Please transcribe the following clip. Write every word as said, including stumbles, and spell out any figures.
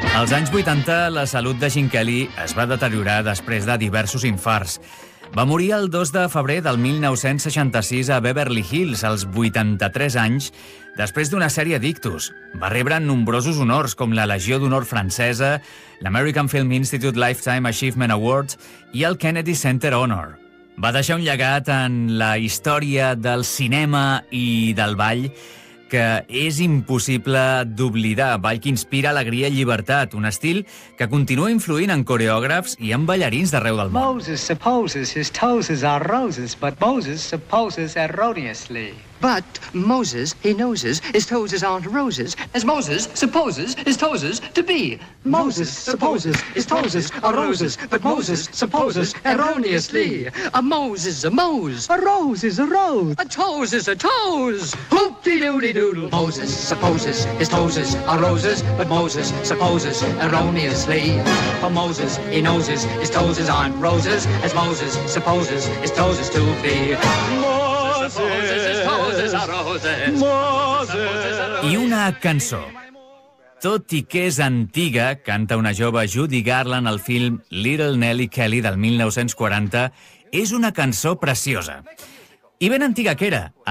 Als anys vuitanta, la salut de Gene Kelly es va deteriorar després de diversos infarts. Va morir el dos de febrer del mil nou-cents seixanta-sis a Beverly Hills, als vuitanta-tres anys, després d'una sèrie d'ictus. Va rebre nombrosos honors, com la Legió d'Honor francesa, l'American Film Institute Lifetime Achievement Award i el Kennedy Center Honor. Va deixar un llegat en la història del cinema i del ball que és impossible d'oblidar. Ball que inspira alegria i llibertat, un estil que continua influint en coreògrafs i en ballarins d'arreu del món. Moses supposes his toes are roses, but Moses supposes erroneously. But Moses, he noses, his toes aren't roses, as Moses supposes his toes to be. Moses supposes his toes are roses, but Moses supposes erroneously. A Moses, a Mose. A rose is a rose. A toes is a toes. Hoop-de-doodle-doodle. Moses supposes his toes are roses, but Moses supposes erroneously. For Moses, he noses, his toes aren't roses, as Moses supposes his toes to be. I una cançó. Tot i que és antiga, canta una jove Judy Garland al film Little Nellie Kelly del mil nou-cents quaranta, és una cançó preciosa. I ben antiga que era.